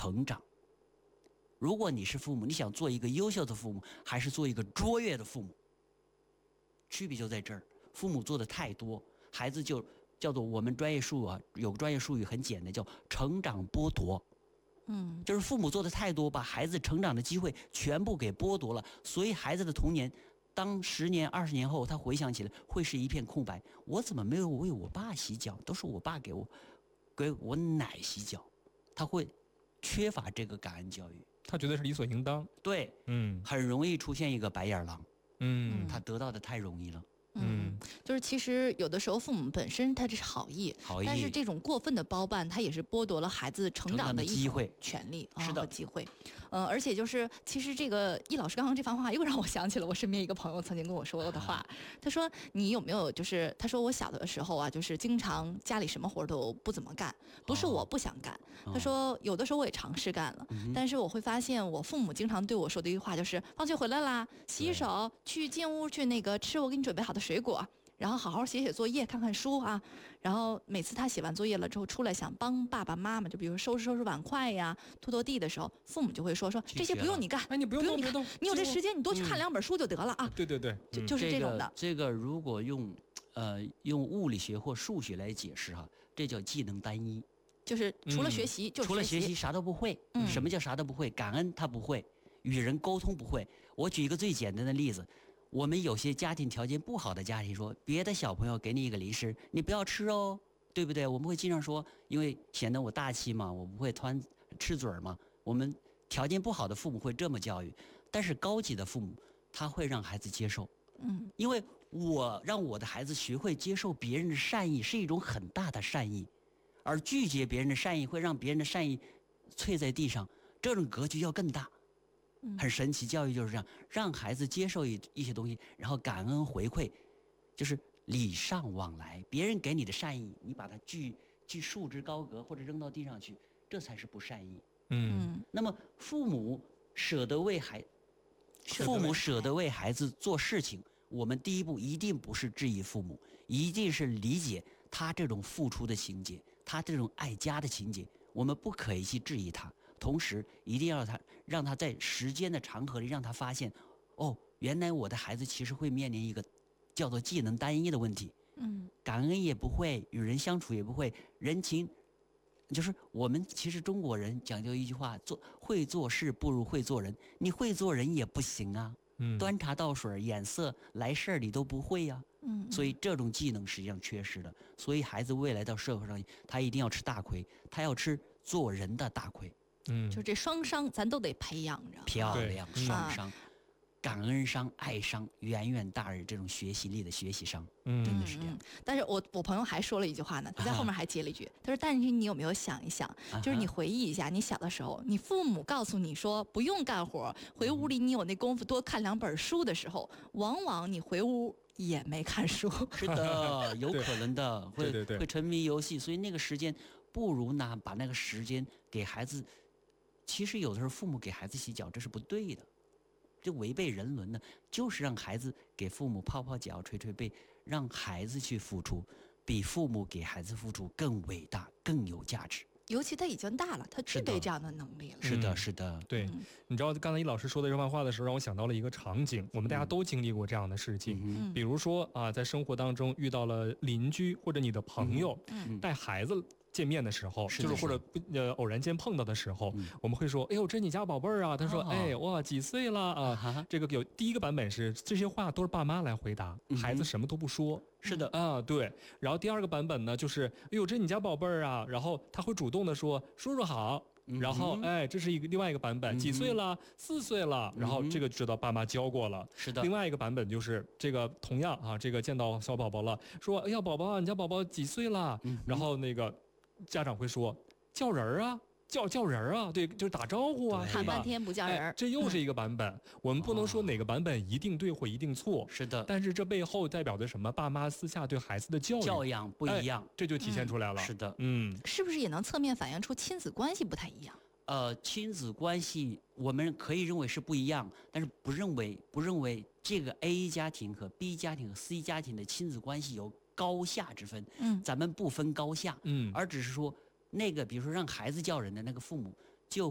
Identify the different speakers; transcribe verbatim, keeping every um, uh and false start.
Speaker 1: 成长。如果你是父母，你想做一个优秀的父母，还是做一个卓越的父母？区别就在这儿。父母做的太多，孩子就叫做我们专业术语啊，有个专业术语很简单，叫成长剥夺。
Speaker 2: 嗯，
Speaker 1: 就是父母做的太多，把孩子成长的机会全部给剥夺了，所以孩子的童年，当十年、二十年后，他回想起来会是一片空白。我怎么没有为我爸洗脚？都是我爸给我，给我奶洗脚。他会缺乏这个感恩教育，
Speaker 3: 他觉得是理所应当。
Speaker 1: 对，
Speaker 3: 嗯，
Speaker 1: 很容易出现一个白眼狼。
Speaker 3: 嗯，
Speaker 1: 他得到的太容易了。
Speaker 2: 嗯，就是其实有的时候父母本身他这是好意，
Speaker 1: 好意，
Speaker 2: 但是这种过分的包办，他也是剥夺了孩子成长的一种权利啊和机会。呃，而且就是其实这个易老师刚刚这番话又让我想起了我身边一个朋友曾经跟我说过的话。啊、他说你有没有就是他说我小的时候啊，就是经常家里什么活都不怎么干，不是我不想干。哦、他说有的时候我也尝试干了，嗯、但是我会发现我父母经常对我说的一句话就是放学回来啦，洗洗手，去进屋去那个吃我给你准备好的水果。然后好好写写作业，看看书啊。然后每次他写完作业了之后出来想帮爸爸妈妈，就比如收拾收拾碗筷呀、拖拖地的时候，父母就会说说这些不用你干，
Speaker 3: 哎，你不用动，
Speaker 2: 不用你干，你有这时间你多去看两本书就得了啊。
Speaker 3: 嗯、对对对，
Speaker 2: 就就是这种的。
Speaker 1: 这个、这个、如果用呃用物理学或数学来解释哈，这叫技能单一，
Speaker 2: 就是除了学习、嗯、就是
Speaker 1: 除了学习啥都不会。嗯、什么叫啥都不会？感恩他不会，与人沟通不会。我举一个最简单的例子。我们有些家庭条件不好的家庭说，别的小朋友给你一个零食，你不要吃哦，对不对？我们会经常说，因为显得我大气嘛，我不会贪吃嘴嘛。我们条件不好的父母会这么教育，但是高级的父母他会让孩子接受，
Speaker 2: 嗯，
Speaker 1: 因为我让我的孩子学会接受别人的善意是一种很大的善意，而拒绝别人的善意会让别人的善意碎在地上，这种格局要更大。很神奇，教育就是这样，让孩子接受一一些东西，然后感恩回馈，就是礼尚往来。别人给你的善意，你把它锯锯束之高阁或者扔到地上去，这才是不善意。
Speaker 3: 嗯，
Speaker 1: 那么父母舍得为孩，父母舍得为孩子做事情，我们第一步一定不是质疑父母，一定是理解他这种付出的情节，他这种爱家的情节，我们不可以去质疑他。同时一定要他让他在时间的长河里让他发现，哦，原来我的孩子其实会面临一个叫做技能单一的问题。
Speaker 2: 嗯，
Speaker 1: 感恩也不会，与人相处也不会，人情就是我们其实中国人讲究一句话，做会做事不如会做人。你会做人也不行啊，
Speaker 3: 嗯，
Speaker 1: 端茶倒水、眼色来事儿你都不会呀、
Speaker 2: 啊，嗯，
Speaker 1: 所以这种技能实际上缺失的。所以孩子未来到社会上，他一定要吃大亏，他要吃做人的大亏。
Speaker 3: 嗯，
Speaker 2: 就这双商咱都得培养着，
Speaker 1: 漂亮，双商、嗯，感恩商、爱商远远大于这种学习力的学习商，
Speaker 3: 嗯，
Speaker 1: 真的是这样。
Speaker 2: 嗯、但是我我朋友还说了一句话呢，他在后面还接了一句，啊、他说：“但是你有没有想一想，啊、就是你回忆一下，你小的时候，你父母告诉你说不用干活，回屋里你有那功夫多看两本书的时候，往往你回屋。”也没看书，
Speaker 1: 是的，有可能的，会
Speaker 3: 对对对
Speaker 1: 会沉迷游戏，所以那个时间不如拿把那个时间给孩子。其实有的时候父母给孩子洗脚，这是不对的，就违背人伦的，就是让孩子给父母泡泡脚、捶捶背，让孩子去付出，比父母给孩子付出更伟大、更有价值。
Speaker 2: 尤其他已经大了，他具备这样的能力了。
Speaker 1: 是的，是的，
Speaker 3: 对。
Speaker 2: 嗯、
Speaker 3: 你知道，刚才易老师说的这番话的时候，让我想到了一个场景，我们大家都经历过这样的事情。
Speaker 1: 嗯、
Speaker 3: 比如说啊，在生活当中遇到了邻居或者你的朋友，
Speaker 2: 嗯、
Speaker 3: 带孩子见面的时候，
Speaker 1: 是
Speaker 3: 就是或者呃偶然间碰到的时候，嗯、我们会说：“哎呦，这是你家宝贝儿啊！”他说：“哦、哎，哇，几岁了啊？”啊这个有第一个版本是这些话都是爸妈来回答，
Speaker 1: 嗯、
Speaker 3: 孩子什么都不说。
Speaker 1: 是的
Speaker 3: 啊，对。然后第二个版本呢，就是哎呦，这是你家宝贝儿啊，然后他会主动的说：“叔叔好。”然后哎，这是一个另外一个版本，
Speaker 1: 嗯、
Speaker 3: 几岁了？四岁了。然后这个知道爸妈教过了。
Speaker 1: 是的。
Speaker 3: 另外一个版本就是这个同样啊，这个见到小宝宝了，说：“哎呀，宝宝，你家宝宝几岁了？”
Speaker 1: 嗯、
Speaker 3: 然后那个家长会说：“叫人啊。”叫叫人啊，对，就是打招呼啊，
Speaker 2: 喊半天不叫人、
Speaker 3: 哎，这又是一个版本。嗯、我们不能说哪个版本一定对或一定错，
Speaker 1: 是的。
Speaker 3: 但是这背后代表的什么？爸妈私下对孩子的教育
Speaker 1: 教养不一样，
Speaker 3: 哎、这就体现出来了、
Speaker 1: 嗯。是的，
Speaker 3: 嗯，
Speaker 2: 是不是也能侧面反映出亲子关系不太一样？
Speaker 1: 呃，亲子关系我们可以认为是不一样，但是不认为不认为这个 A 家庭和 B 家庭和 C 家庭的亲子关系有高下之分。
Speaker 2: 嗯，
Speaker 1: 咱们不分高下，
Speaker 3: 嗯，
Speaker 1: 而只是说。那个，比如说让孩子叫人的那个父母，